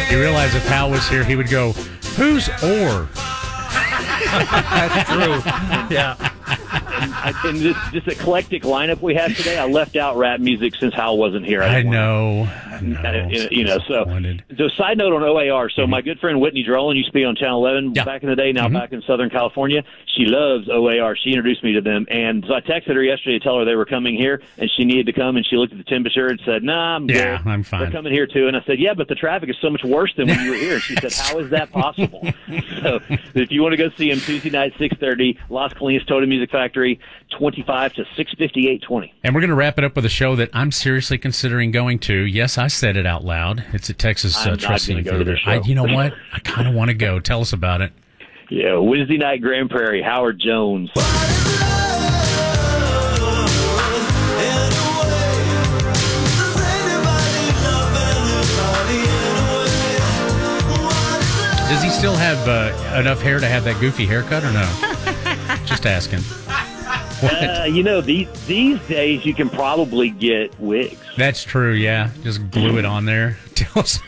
You realize if Hal was here, he would go, "Who's or?" That's true. Yeah. And this eclectic lineup we have today, I left out rap music since Hal wasn't here. I know. So side note on OAR. So my good friend Whitney Drolan used to be on Channel 11 back in the day, now back in Southern California. She loves OAR. She introduced me to them. And so I texted her yesterday to tell her they were coming here, and she needed to come, and she looked at the temperature and said, "Nah, I'm good. I'm fine. They're coming here too." And I said, "Yeah, but the traffic is so much worse than when you were here." And she said, "How is that possible?" So if you want to go see them Tuesday night, 6:30, Las Colinas Total Music Factory, 25 to 65820. And we're going to wrap it up with a show that I'm seriously considering going to. Yes, I said it out loud. It's at Texas Trustee Theater. You know what? I kind of want to go. Tell us about it. Yeah, Wednesday night, Grand Prairie, Howard Jones. Does he still have enough hair to have that goofy haircut or no? Just asking. These days you can probably get wigs. That's true, yeah. Just glue it on there. Tell us.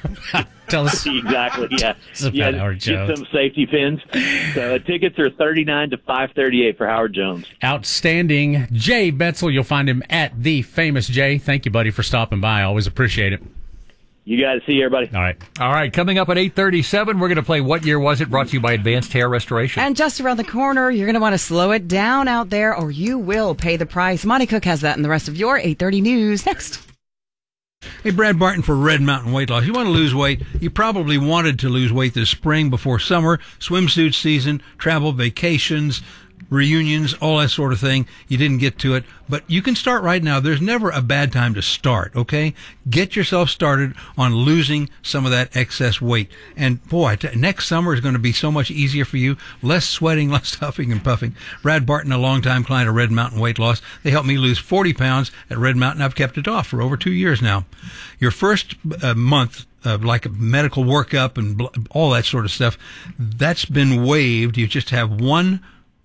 Exactly, yeah. About Howard Jones. Get some safety pins. So tickets are $39 to $538 for Howard Jones. Outstanding. Jay Betzel, you'll find him at The Famous Jay. Thank you, buddy, for stopping by. Always appreciate it. You guys, see you, everybody. All right. Coming up at 8:37, we're going to play What Year Was It? Brought to you by Advanced Hair Restoration. And just around the corner, you're going to want to slow it down out there, or you will pay the price. Monty Cook has that in the rest of your 8:30 news next. Hey, Brad Barton for Red Mountain Weight Loss. You want to lose weight? You probably wanted to lose weight this spring before summer, swimsuit season, travel, vacations, reunions, all that sort of thing. You didn't get to it, but you can start right now. There's never a bad time to start, okay? Get yourself started on losing some of that excess weight. And boy, next summer is going to be so much easier for you. Less sweating, less huffing and puffing. Brad Barton, a longtime client of Red Mountain Weight Loss. They helped me lose 40 pounds at Red Mountain. I've kept it off for over 2 years now. Your first month, like a medical workup and all that sort of stuff, that's been waived. You just have one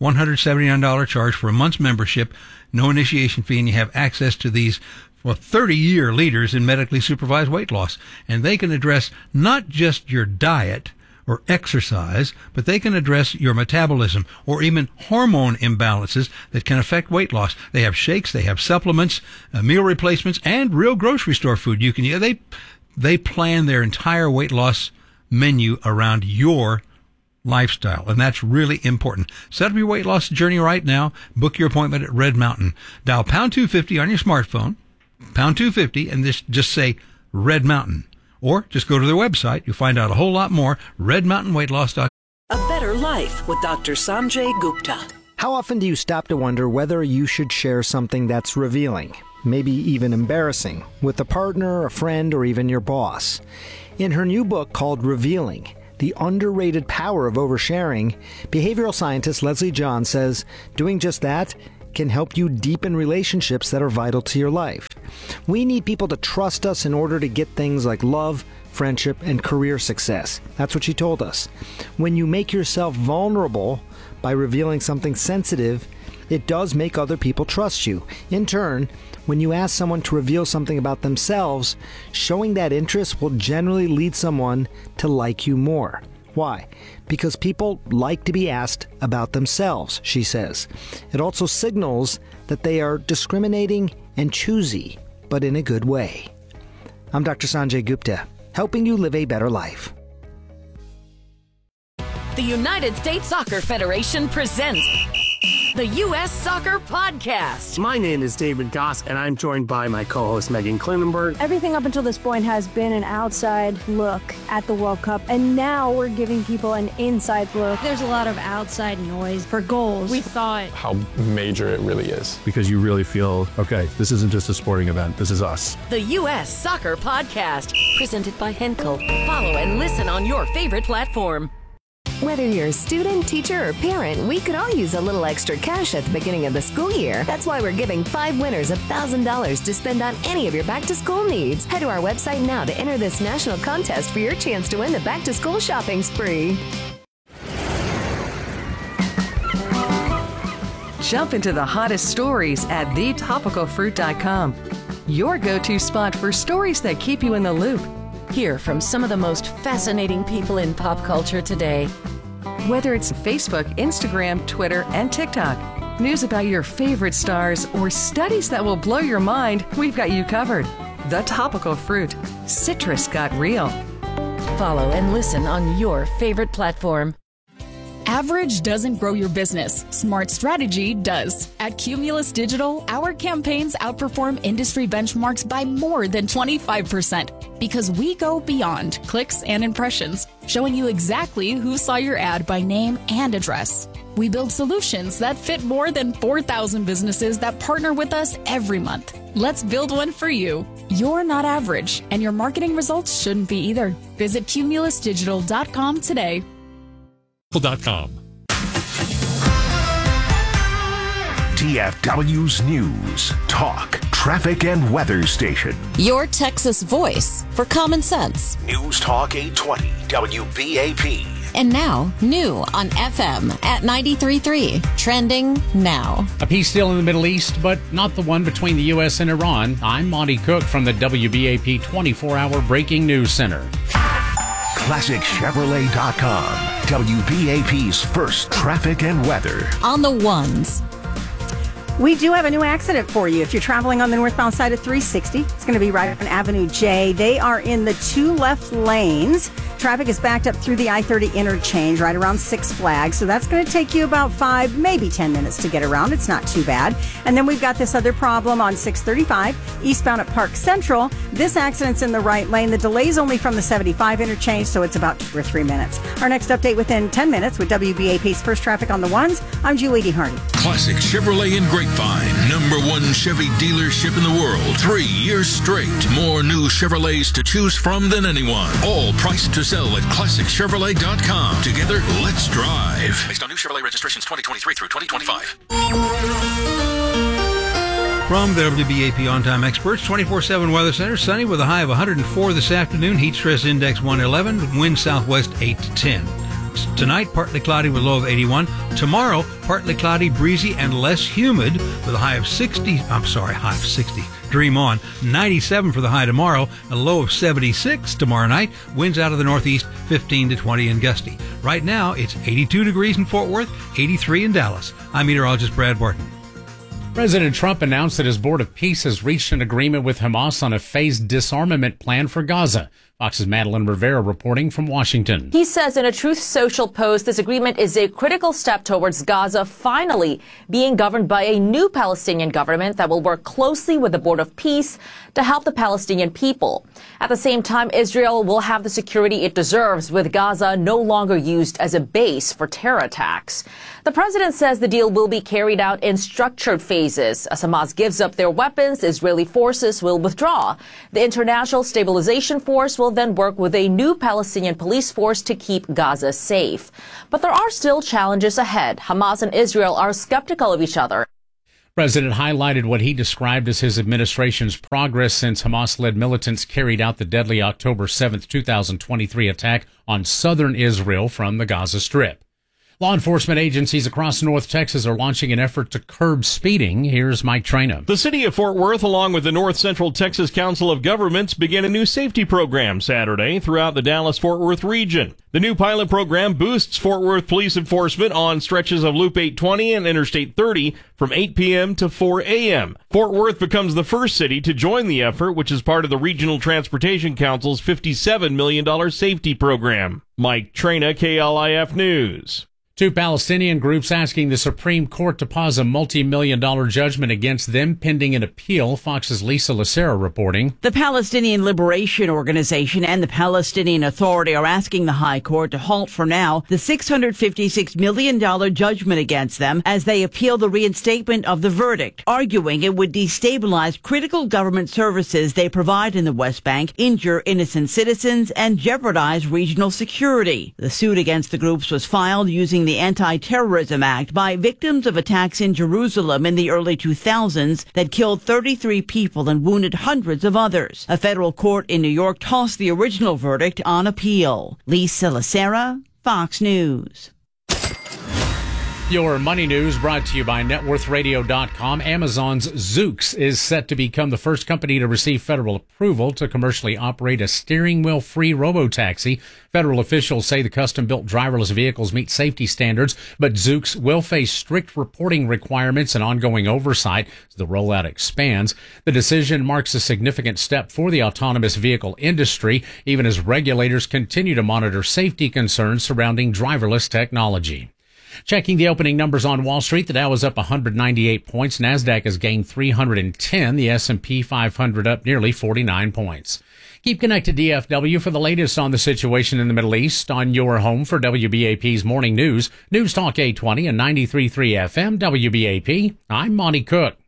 $179 charge for a month's membership, no initiation fee, and you have access to these 30-year leaders in medically supervised weight loss. And they can address not just your diet or exercise, but they can address your metabolism or even hormone imbalances that can affect weight loss. They have shakes, they have supplements, meal replacements, and real grocery store food. You can they plan their entire weight loss menu around your lifestyle, and that's really important. Set up your weight loss journey right now. Book your appointment at Red Mountain. Dial pound 250 on your smartphone, pound 250, and just say Red Mountain. Or just go to their website. You'll find out a whole lot more. RedMountainWeightLoss.com. A better life with Dr. Sanjay Gupta. How often do you stop to wonder whether you should share something that's revealing, maybe even embarrassing, with a partner, a friend, or even your boss? In her new book called Revealing, The Underrated Power of Oversharing, behavioral scientist Leslie John says doing just that can help you deepen relationships that are vital to your life. We need people to trust us in order to get things like love, friendship, and career success. That's what she told us. When you make yourself vulnerable by revealing something sensitive, it does make other people trust you. In turn, when you ask someone to reveal something about themselves, showing that interest will generally lead someone to like you more. Why? Because people like to be asked about themselves, she says. It also signals that they are discriminating and choosy, but in a good way. I'm Dr. Sanjay Gupta, helping you live a better life. The United States Soccer Federation presents the U.S. Soccer Podcast. My name is David Goss, and I'm joined by my co-host Megan Klinenberg. Everything up until this point has been an outside look at the World Cup, and now we're giving people an inside look. There's a lot of outside noise for goals. We thought how major it really is. Because you really feel, okay, this isn't just a sporting event, this is us. The U.S. Soccer Podcast, presented by Henkel. Follow and listen on your favorite platform. Whether you're a student, teacher, or parent, we could all use a little extra cash at the beginning of the school year. That's why we're giving 5 winners $1,000 to spend on any of your back-to-school needs. Head to our website now to enter this national contest for your chance to win the back-to-school shopping spree. Jump into the hottest stories at thetopicalfruit.com. Your go-to spot for stories that keep you in the loop. Hear from some of the most fascinating people in pop culture today. Whether it's Facebook, Instagram, Twitter, and TikTok, news about your favorite stars, or studies that will blow your mind, we've got you covered. The Topical Fruit. Citrus got real. Follow and listen on your favorite platform. Average doesn't grow your business. Smart strategy does. At Cumulus Digital, our campaigns outperform industry benchmarks by more than 25% because we go beyond clicks and impressions, showing you exactly who saw your ad by name and address. We build solutions that fit more than 4,000 businesses that partner with us every month. Let's build one for you. You're not average, and your marketing results shouldn't be either. Visit cumulusdigital.com today. TFW's News, Talk, Traffic, and Weather Station. Your Texas voice for common sense. News Talk 820 WBAP. And now, new on FM at 93.3. Trending now. A peace deal in the Middle East, but not the one between the U.S. and Iran. I'm Monty Cook from the WBAP 24-hour Breaking News Center. ClassicChevrolet.com. WBAP's first traffic and weather. On the ones. We do have a new accident for you. If you're traveling on the northbound side of 360, it's going to be right on Avenue J. They are in the two left lanes. Traffic is backed up through the I-30 interchange right around Six Flags. So that's going to take you about 5, maybe 10 minutes to get around. It's not too bad. And then we've got this other problem on 635 eastbound at Park Central. This accident's in the right lane. The delay's only from the 75 interchange, so it's about 2 or 3 minutes. Our next update within 10 minutes with WBAP's First Traffic on the Ones. I'm Julie D. Hardy. Classic Chevrolet in Grapevine. #1 Chevy dealership in the world. 3 years straight. More new Chevrolets to choose from than anyone. All priced to sell at ClassicChevrolet.com. Together, let's drive. Based on new Chevrolet registrations 2023 through 2025. From the WBAP On-Time Experts, 24/7 Weather Center, sunny with a high of 104 this afternoon, heat stress index 111, wind southwest 8 to 10. Tonight, partly cloudy with a low of 81. Tomorrow, partly cloudy, breezy, and less humid with a high of 60. Dream on. 97 for the high tomorrow, a low of 76 tomorrow night. Winds out of the northeast, 15 to 20 and gusty. Right now, it's 82 degrees in Fort Worth, 83 in Dallas. I'm meteorologist Brad Barton. President Trump announced that his Board of Peace has reached an agreement with Hamas on a phased disarmament plan for Gaza. Fox's Madeline Rivera reporting from Washington. He says in a Truth Social post, this agreement is a critical step towards Gaza finally being governed by a new Palestinian government that will work closely with the Board of Peace to help the Palestinian people. At the same time, Israel will have the security it deserves, with Gaza no longer used as a base for terror attacks. The president says the deal will be carried out in structured phases. As Hamas gives up their weapons, Israeli forces will withdraw. The International Stabilization Force will then work with a new Palestinian police force to keep Gaza safe. But there are still challenges ahead. Hamas and Israel are skeptical of each other. The president highlighted what he described as his administration's progress since Hamas-led militants carried out the deadly October 7th, 2023 attack on southern Israel from the Gaza Strip. Law enforcement agencies across North Texas are launching an effort to curb speeding. Here's Mike Traina. The city of Fort Worth, along with the North Central Texas Council of Governments, began a new safety program Saturday throughout the Dallas-Fort Worth region. The new pilot program boosts Fort Worth police enforcement on stretches of Loop 820 and Interstate 30 from 8 p.m. to 4 a.m. Fort Worth becomes the first city to join the effort, which is part of the Regional Transportation Council's $57 million safety program. Mike Traina, KLIF News. Two Palestinian groups asking the Supreme Court to pause a multi-million-dollar judgment against them pending an appeal. Fox's Lisa Lacera reporting. The Palestinian Liberation Organization and the Palestinian Authority are asking the High Court to halt for now the $656 million judgment against them as they appeal the reinstatement of the verdict, arguing it would destabilize critical government services they provide in the West Bank, injure innocent citizens, and jeopardize regional security. The suit against the groups was filed using the Anti-Terrorism Act by victims of attacks in Jerusalem in the early 2000s that killed 33 people and wounded hundreds of others. A federal court in New York tossed the original verdict on appeal. Lisa Lacera, Fox News. Your money news brought to you by NetWorthRadio.com. Amazon's Zoox is set to become the first company to receive federal approval to commercially operate a steering wheel-free robotaxi. Federal officials say the custom-built driverless vehicles meet safety standards, but Zoox will face strict reporting requirements and ongoing oversight as the rollout expands. The decision marks a significant step for the autonomous vehicle industry, even as regulators continue to monitor safety concerns surrounding driverless technology. Checking the opening numbers on Wall Street, the Dow is up 198 points. NASDAQ has gained 310. The S&P 500 up nearly 49 points. Keep connected to DFW for the latest on the situation in the Middle East on your home for WBAP's Morning News. News Talk 820 and 93.3 FM WBAP. I'm Monty Cook.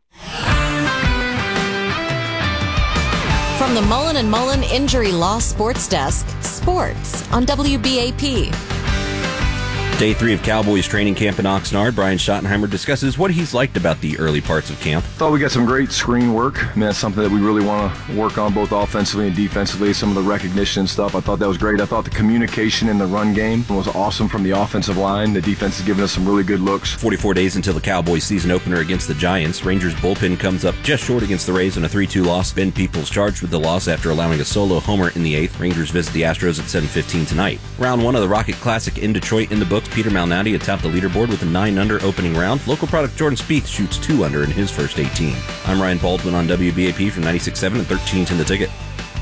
From the Mullen & Mullen Injury Law Sports Desk, sports on WBAP. Day 3 of Cowboys training camp in Oxnard. Brian Schottenheimer discusses what he's liked about the early parts of camp. Thought we got some great screen work. I mean, that's something that we really want to work on both offensively and defensively. Some of the recognition and stuff, I thought that was great. I thought the communication in the run game was awesome from the offensive line. The defense has given us some really good looks. 44 days until the Cowboys season opener against the Giants. Rangers bullpen comes up just short against the Rays in a 3-2 loss. Ben Peoples charged with the loss after allowing a solo homer in the 8th. Rangers visit the Astros at 7:15 tonight. Round 1 of the Rocket Classic in Detroit in the books. Peter Malnati atop the leaderboard with a 9-under opening round. Local product Jordan Spieth shoots 2 under in his first 18. I'm Ryan Baldwin on WBAP from 96.7 and 1310 The Ticket.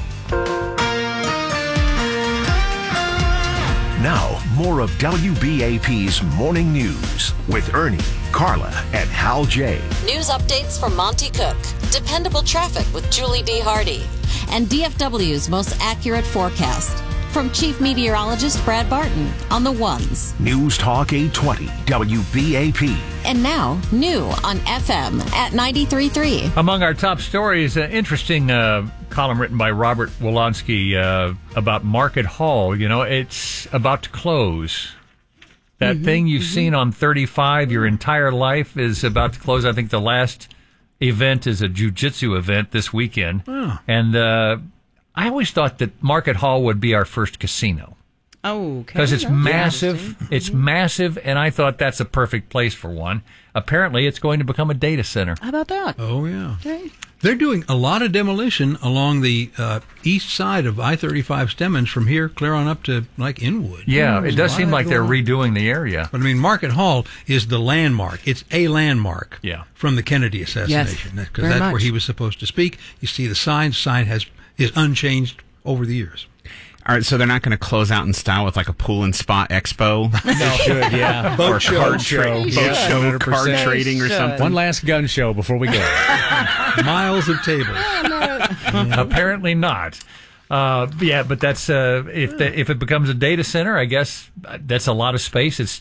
Now, more of WBAP's Morning News with Ernie, Carla, and Hal J. News updates from Monty Cook, dependable traffic with Julie D. Hardy, and DFW's most accurate forecast. From Chief Meteorologist Brad Barton on the ones. News Talk 820 WBAP. And now, new on FM at 93.3. Among our top stories, an interesting column written by Robert Wolanski about Market Hall. You know, it's about to close. That thing you've seen on 35 your entire life is about to close. I think the last event is a jiu-jitsu event this weekend. Oh. And I always thought that Market Hall would be our first casino. Oh, okay. Because it's massive. It's massive, and I thought that's a perfect place for one. Apparently, it's going to become a data center. How about that? Oh, yeah. Okay. They're doing a lot of demolition along the east side of I-35 Stemmons from here clear on up to, like, Inwood. Yeah, it does seem like they're redoing the area. But, I mean, Market Hall is the landmark. It's a landmark from the Kennedy assassination. Yes, because that's where he was supposed to speak. You see the sign. Sign is unchanged over the years. All right, so they're not going to close out in style with like a pool and spa expo? They should, yeah. Boat show, card trading or something. One last gun show before we go. Miles of tables. Apparently not. But that's if it becomes a data center, I guess that's a lot of space. It's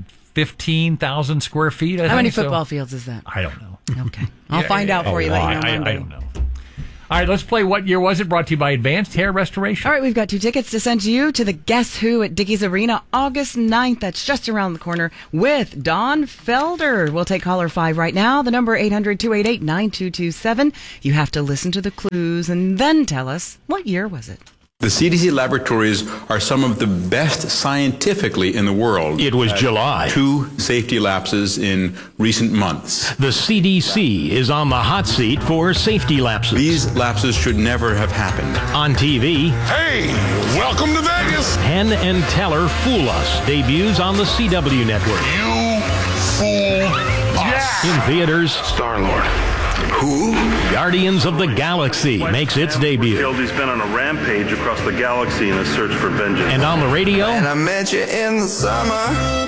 215,000 square feet. How many football fields is that? I don't know. Okay, I'll find out for you. Let you know Monday. I don't know. All right, let's play What Year Was It? Brought to you by Advanced Hair Restoration. All right, we've got 2 tickets to send to you to the Guess Who at Dickies Arena, August 9th. That's just around the corner with Don Felder. We'll take caller 5 right now. The number 800-288-9227. You have to listen to the clues and then tell us, what year was it? The CDC laboratories are some of the best scientifically in the world. It was July. 2 safety lapses in recent months. The CDC is on the hot seat for safety lapses. These lapses should never have happened. On TV, hey, welcome to Vegas. Penn and Teller Fool Us debuts on the CW network. You fool us. In theaters, Star-Lord. Who? Guardians of the Galaxy makes its debut. He's been on a rampage across the galaxy in a search for vengeance. And on the radio, and I met you in the summer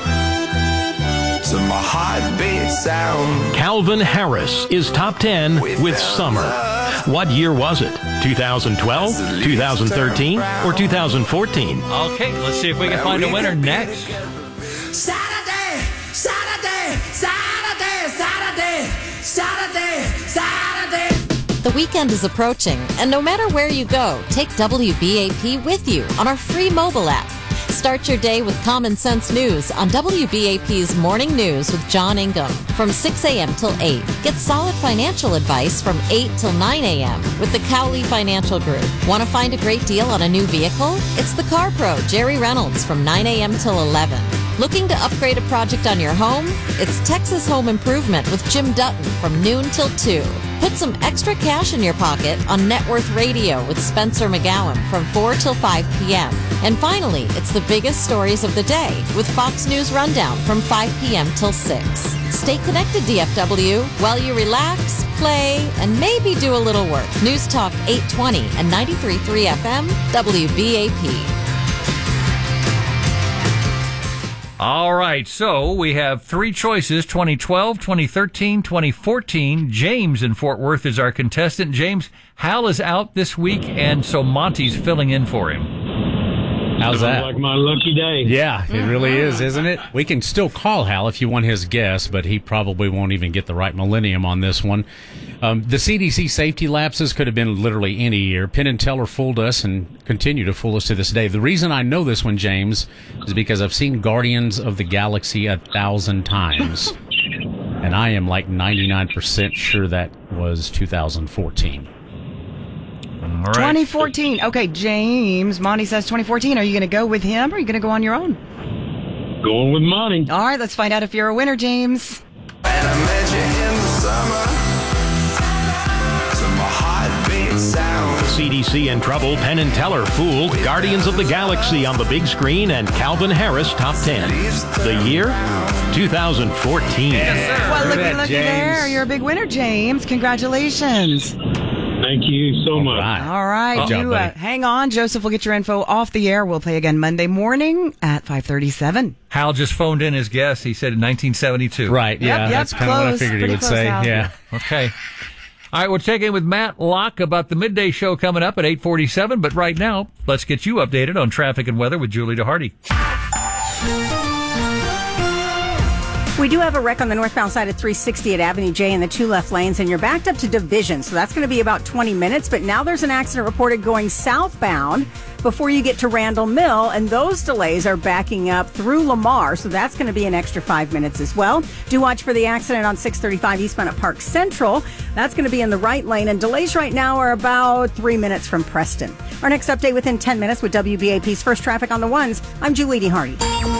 to my heartbeat sound. Calvin Harris is top 10 with Summer. What year was it? 2012, 2013, or 2014? Okay, let's see if we can find a winner next. Saturday, Saturday, Saturday, Saturday, Saturday, Saturday. The weekend is approaching, and no matter where you go, take WBAP with you on our free mobile app. Start your day with common sense news on WBAP's Morning News with John Ingham from 6 a.m. till 8. Get solid financial advice from 8 till 9 a.m. with the Cowley Financial Group. Want to find a great deal on a new vehicle? It's the Car Pro, Jerry Reynolds, from 9 a.m. till 11. Looking to upgrade a project on your home? It's Texas Home Improvement with Jim Dutton from noon till 2. Put some extra cash in your pocket on Net Worth Radio with Spencer McGowan from 4 till 5 p.m. And finally, it's the biggest stories of the day with Fox News Rundown from 5 p.m. till 6. Stay connected, DFW, while you relax, play, and maybe do a little work. News Talk 820 and 93.3 FM, WBAP. All right, so we have three choices, 2012, 2013, 2014. James in Fort Worth is our contestant. James, Hal is out this week, and so Monty's filling in for him. How's that? Like my lucky day. Yeah, it really is, isn't it? We can still call Hal if you want his guess, but he probably won't even get the right millennium on this one. The CDC safety lapses could have been literally any year. Penn and Teller fooled us and continue to fool us to this day. The reason I know this one, James, is because I've seen Guardians of the Galaxy 1,000 times, and I am like 99% sure that was 2014. All right. 2014. Okay, James. Monty says 2014. Are you going to go with him or are you going to go on your own? Going with Monty. All right, let's find out if you're a winner, James. And I met you in the summer to my heartbeat sound. CDC in trouble. Penn and Teller fooled. Guardians of the Galaxy on the big screen and Calvin Harris top 10. The year? 2014. Yes, sir. Well, looky there. You're a big winner, James. Congratulations. Thank you so much. All right. Hang on. Joseph will get your info off the air. We'll play again Monday morning at 5:37. Hal just phoned in his guess. He said in 1972. Right. Yeah, that's kind of what I figured he would say. Hal. Yeah. Okay. All right, we'll check in with Matt Locke about the midday show coming up at 8:47. But right now, let's get you updated on traffic and weather with Julie DeHardy. We do have a wreck on the northbound side of 360 at Avenue J in the two left lanes, and you're backed up to Division, so that's going to be about 20 minutes. But now there's an accident reported going southbound before you get to Randall Mill, and those delays are backing up through Lamar, so that's going to be an extra 5 minutes as well. Do watch for the accident on 635 eastbound at Park Central. That's going to be in the right lane, and delays right now are about 3 minutes from Preston. Our next update within 10 minutes with WBAP's First Traffic on the Ones. I'm Julie DeHardy.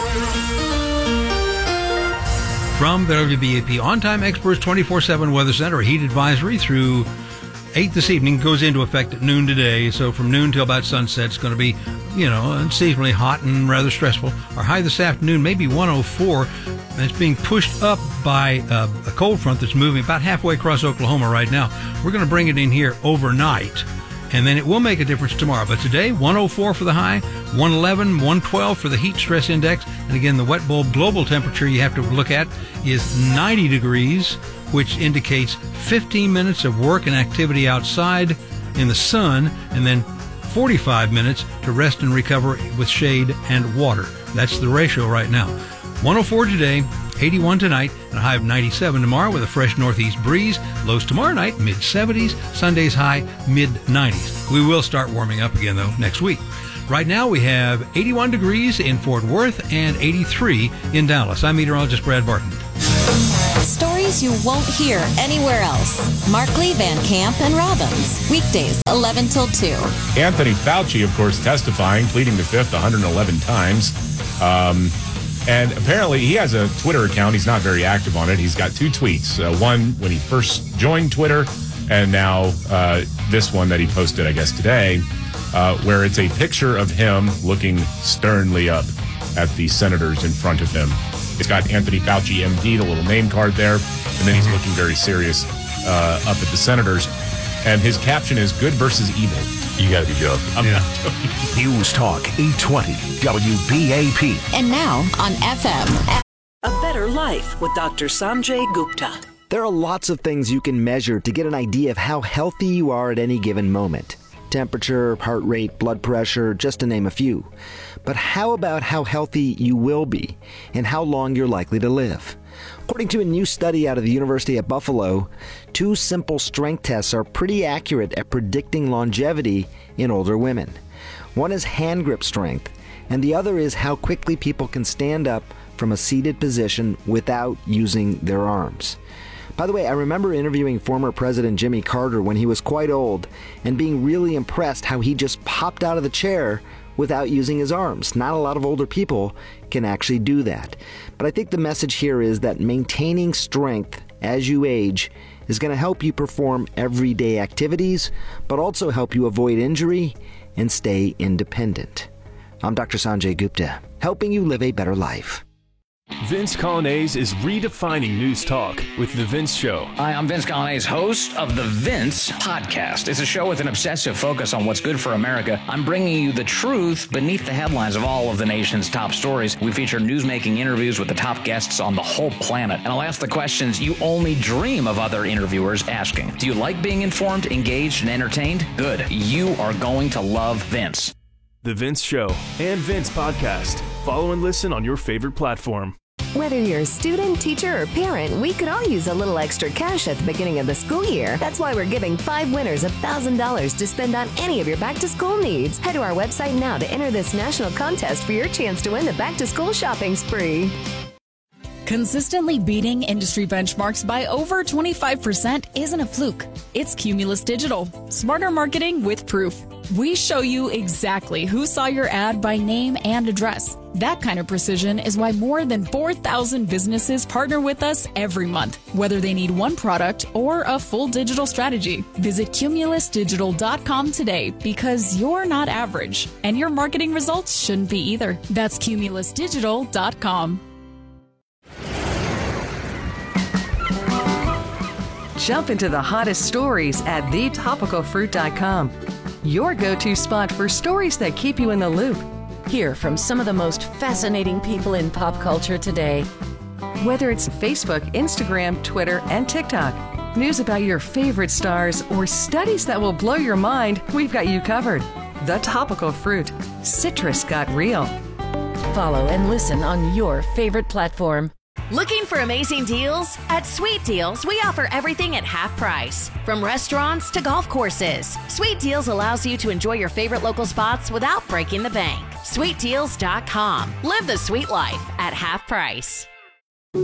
From the WBAP On-Time Experts 24/7 Weather Center, a heat advisory through 8 this evening goes into effect at noon today. So from noon till about sunset, it's going to be, unseasonably hot and rather stressful. Our high this afternoon may be 104, and it's being pushed up by a cold front that's moving about halfway across Oklahoma right now. We're going to bring it in here overnight, and then it will make a difference tomorrow. But today, 104 for the high, 111, 112 for the heat stress index. And again, the wet bulb global temperature you have to look at is 90 degrees, which indicates 15 minutes of work and activity outside in the sun, and then 45 minutes to rest and recover with shade and water. That's the ratio right now. 104 today, 81 tonight, and a high of 97 tomorrow with a fresh northeast breeze. Lows tomorrow night, mid-70s. Sunday's high, mid-90s. We will start warming up again, though, next week. Right now, we have 81 degrees in Fort Worth and 83 in Dallas. I'm meteorologist Brad Barton. Stories you won't hear anywhere else. Markley, Van Camp, and Robbins. Weekdays, 11 till 2. Anthony Fauci, of course, testifying, pleading the fifth 111 times. And apparently he has a Twitter account. He's not very active on it. He's got two tweets. One when he first joined Twitter, and now this one that he posted, I guess, today, where it's a picture of him looking sternly up at the senators in front of him. It's got Anthony Fauci, MD, the little name card there, and then he's looking very serious up at the senators. And his caption is "Good versus evil." You got to be joking. I'm not joking. News Talk 820 WBAP. And now on FM. A Better Life with Dr. Sanjay Gupta. There are lots of things you can measure to get an idea of how healthy you are at any given moment. Temperature, heart rate, blood pressure, just to name a few. But how about how healthy you will be and how long you're likely to live? According to a new study out of the University at Buffalo, 2 simple strength tests are pretty accurate at predicting longevity in older women. One is hand grip strength, and the other is how quickly people can stand up from a seated position without using their arms. By the way, I remember interviewing former President Jimmy Carter when he was quite old and being really impressed how he just popped out of the chair without using his arms. Not a lot of older people can actually do that. But I think the message here is that maintaining strength as you age is going to help you perform everyday activities, but also help you avoid injury and stay independent. I'm Dr. Sanjay Gupta, helping you live a better life. Vince Coglianese is redefining news talk with The Vince Show. Hi, I'm Vince Coglianese, host of The Vince Podcast. It's a show with an obsessive focus on what's good for America. I'm bringing you the truth beneath the headlines of all of the nation's top stories. We feature news-making interviews with the top guests on the whole planet. And I'll ask the questions you only dream of other interviewers asking. Do you like being informed, engaged, and entertained? Good. You are going to love Vince. The Vince Show and Vince Podcast. Follow and listen on your favorite platform. Whether you're a student, teacher, or parent, we could all use a little extra cash at the beginning of the school year. That's why we're giving 5 winners $1,000 to spend on any of your back-to-school needs. Head to our website now to enter this national contest for your chance to win the back-to-school shopping spree. Consistently beating industry benchmarks by over 25% isn't a fluke. It's Cumulus Digital. Smarter marketing with proof. We show you exactly who saw your ad by name and address. That kind of precision is why more than 4,000 businesses partner with us every month, whether they need one product or a full digital strategy. Visit cumulusdigital.com today because you're not average, and your marketing results shouldn't be either. That's cumulusdigital.com. Jump into the hottest stories at thetopicalfruit.com. Your go-to spot for stories that keep you in the loop. Hear from some of the most fascinating people in pop culture today. Whether it's Facebook, Instagram, Twitter, and TikTok, news about your favorite stars, or studies that will blow your mind, we've got you covered. The Topical Fruit. Citrus got real. Follow and listen on your favorite platform. Looking for amazing deals? At Sweet Deals, we offer everything at half price. From restaurants to golf courses, Sweet Deals allows you to enjoy your favorite local spots without breaking the bank. SweetDeals.com. Live the sweet life at half price.